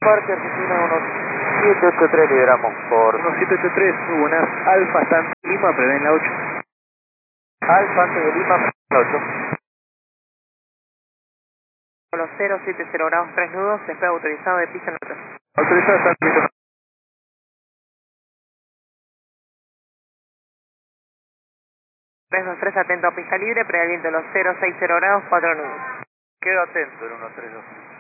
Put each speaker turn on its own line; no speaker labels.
Parque Argentina 1783, liberamos por
1783, muy buenas. Alfa, Santa Lima, prevén la 8.
Alfa antes de Lima, 8.
Los 070 grados 3 nudos, despegue autorizado de pista norte.
Autorizado Santa Lima.
323, atento a pista libre, previento los 060 grados 4 nudos.
Quedo atento, el 132.